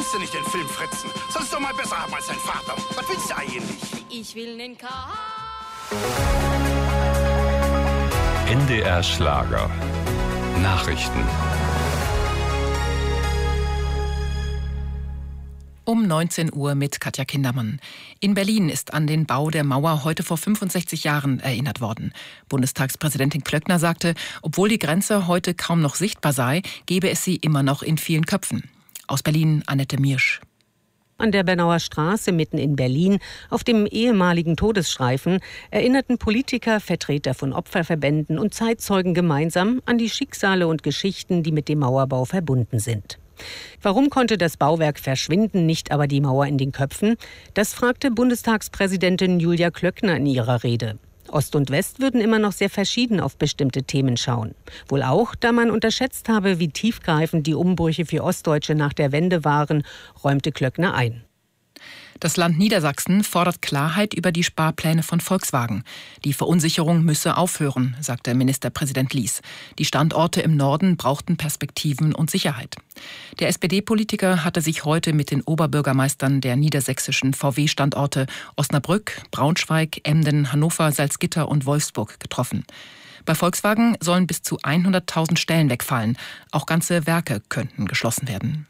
Kennst du nicht den Film Fritzen? Sollst du doch mal besser haben als dein Vater. Was willst du eigentlich? Ich will nen NDR Schlager. Nachrichten. Um 19 Uhr mit Katja Kindermann. In Berlin ist an den Bau der Mauer heute vor 65 Jahren erinnert worden. Bundestagspräsidentin Klöckner sagte, obwohl die Grenze heute kaum noch sichtbar sei, gebe es sie immer noch in vielen Köpfen. Aus Berlin Annette Miersch. An der Bernauer Straße mitten in Berlin, auf dem ehemaligen Todesstreifen, erinnerten Politiker, Vertreter von Opferverbänden und Zeitzeugen gemeinsam an die Schicksale und Geschichten, die mit dem Mauerbau verbunden sind. Warum konnte das Bauwerk verschwinden, nicht aber die Mauer in den Köpfen? Das fragte Bundestagspräsidentin Julia Klöckner in ihrer Rede. Ost und West würden immer noch sehr verschieden auf bestimmte Themen schauen. Wohl auch, da man unterschätzt habe, wie tiefgreifend die Umbrüche für Ostdeutsche nach der Wende waren, räumte Klöckner ein. Das Land Niedersachsen fordert Klarheit über die Sparpläne von Volkswagen. Die Verunsicherung müsse aufhören, sagte Ministerpräsident Lies. Die Standorte im Norden brauchten Perspektiven und Sicherheit. Der SPD-Politiker hatte sich heute mit den Oberbürgermeistern der niedersächsischen VW-Standorte Osnabrück, Braunschweig, Emden, Hannover, Salzgitter und Wolfsburg getroffen. Bei Volkswagen sollen bis zu 100.000 Stellen wegfallen. Auch ganze Werke könnten geschlossen werden.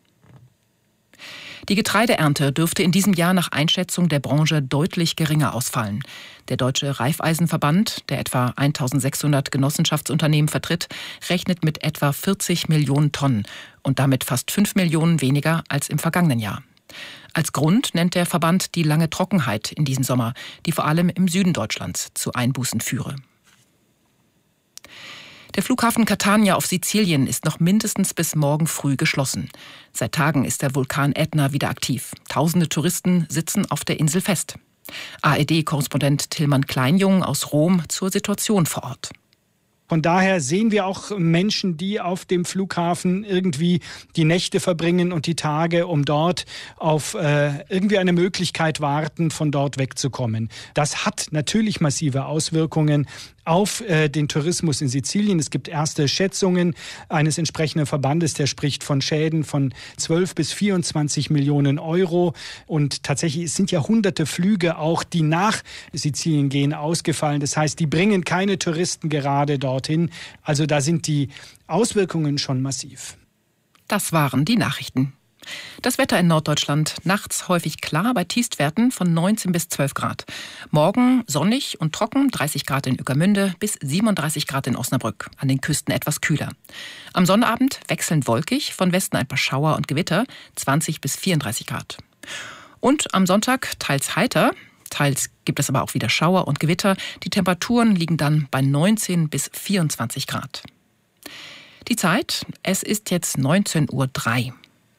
Die Getreideernte dürfte in diesem Jahr nach Einschätzung der Branche deutlich geringer ausfallen. Der Deutsche Raiffeisenverband, der etwa 1.600 Genossenschaftsunternehmen vertritt, rechnet mit etwa 40 Millionen Tonnen und damit fast 5 Millionen weniger als im vergangenen Jahr. Als Grund nennt der Verband die lange Trockenheit in diesem Sommer, die vor allem im Süden Deutschlands zu Einbußen führe. Der Flughafen Catania auf Sizilien ist noch mindestens bis morgen früh geschlossen. Seit Tagen ist der Vulkan Ätna wieder aktiv. Tausende Touristen sitzen auf der Insel fest. ARD-Korrespondent Tillmann Kleinjung aus Rom zur Situation vor Ort. Von daher sehen wir auch Menschen, die auf dem Flughafen irgendwie die Nächte verbringen und die Tage, um dort auf irgendwie eine Möglichkeit warten, von dort wegzukommen. Das hat natürlich massive Auswirkungen auf den Tourismus in Sizilien. Es gibt erste Schätzungen eines entsprechenden Verbandes, der spricht von Schäden von 12 bis 24 Millionen Euro. Und tatsächlich sind ja hunderte Flüge auch, die nach Sizilien gehen, ausgefallen. Das heißt, die bringen keine Touristen gerade dorthin. Also da sind die Auswirkungen schon massiv. Das waren die Nachrichten. Das Wetter in Norddeutschland nachts häufig klar bei Tiefstwerten von 19 bis 12 Grad. Morgen sonnig und trocken, 30 Grad in Ueckermünde bis 37 Grad in Osnabrück. An den Küsten etwas kühler. Am Sonnabend wechselnd wolkig, von Westen ein paar Schauer und Gewitter, 20 bis 34 Grad. Und am Sonntag teils heiter, teils gibt es aber auch wieder Schauer und Gewitter. Die Temperaturen liegen dann bei 19 bis 24 Grad. Die Zeit, es ist jetzt 19:03 Uhr.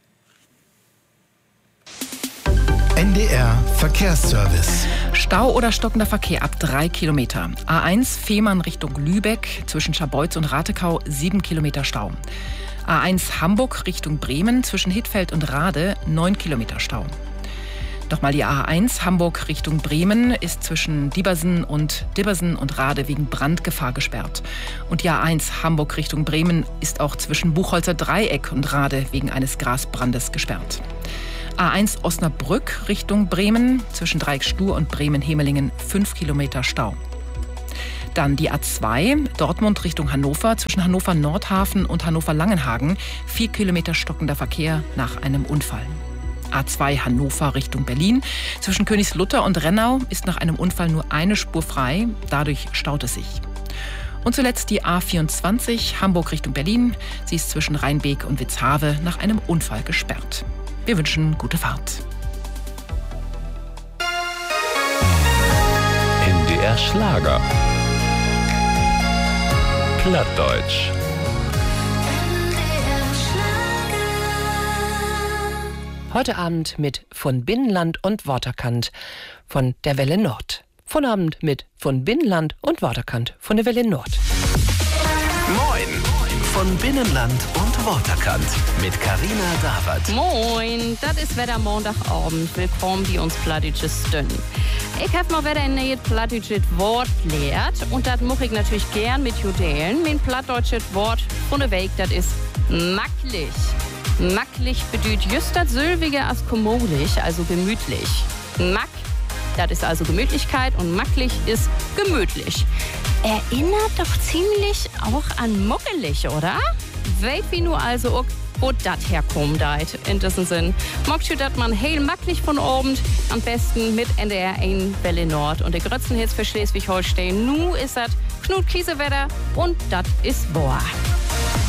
NDR Verkehrsservice. Stau oder stockender Verkehr ab 3 Kilometer. A1 Fehmarn Richtung Lübeck, zwischen Scharbeutz und Ratekau 7 Kilometer Stau. A1 Hamburg Richtung Bremen, zwischen Hittfeld und Rade 9 Kilometer Stau. Nochmal die A1 Hamburg Richtung Bremen ist zwischen Diebersen und Rade wegen Brandgefahr gesperrt. Und die A1 Hamburg Richtung Bremen ist auch zwischen Buchholzer Dreieck und Rade wegen eines Grasbrandes gesperrt. A1 Osnabrück Richtung Bremen, zwischen Dreieckstuhr und Bremen-Hemelingen 5 Kilometer Stau. Dann die A2 Dortmund Richtung Hannover, zwischen Hannover Nordhafen und Hannover Langenhagen 4 Kilometer stockender Verkehr nach einem Unfall. A2 Hannover Richtung Berlin, zwischen Königslutter und Rennau ist nach einem Unfall nur eine Spur frei, dadurch staut es sich. Und zuletzt die A24 Hamburg Richtung Berlin, sie ist zwischen Rheinbeek und Witzhave nach einem Unfall gesperrt. Wir wünschen gute Fahrt. NDR Schlager. Plattdeutsch. Heute Abend mit Von Binnenland und Worterkant von der Welle Nord. Von Abend mit Von Binnenland und Worterkant von der Welle Nord. Moin! Von Binnenland und Worterkant mit Carina Dawert. Moin, das ist wieder Montagabend. Willkommen bei uns Plattdeutsches Stünd. Ich habe mal wieder ein neues plattdeutsches Wort gelehrt. Und das mache ich natürlich gern mit Judelen. Mein plattdeutsches Wort von der Weg, das ist macklig. Macklich bedeutet just das Sylvige als kommodisch, also gemütlich. Mack, das ist also Gemütlichkeit und macklich ist gemütlich. Erinnert doch ziemlich auch an muckelig, oder? Weet wie nur also auch, wo das herkommt, in diesem Sinn. Mogt ihr dat man heel macklich von oben, am besten mit NDR 1 Welle Nord und der Grötzenhits für Schleswig-Holstein. Nu ist das Knut Kiesewetter und das ist wahr.